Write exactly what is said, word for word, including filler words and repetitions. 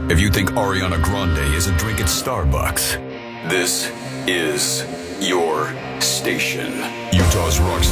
If you think Ariana Grande is a drink at Starbucks, this is your station. Utah's rock